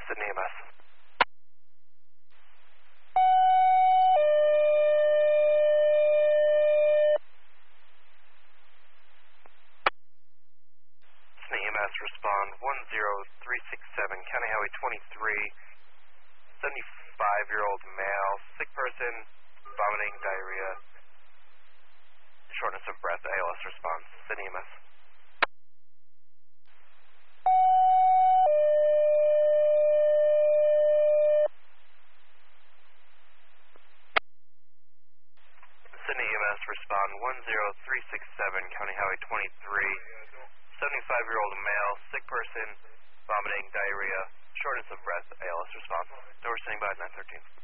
Sydney EMS. Sydney EMS, respond 10367, County Highway 23, 75-year-old male, sick person, vomiting, diarrhea, shortness of breath, ALS response. Sydney EMS. Sydney EMS, respond 10367, County Highway 23, 75-year-old male, sick person, vomiting, diarrhea, shortness of breath, ALS response. Door standing by at 913.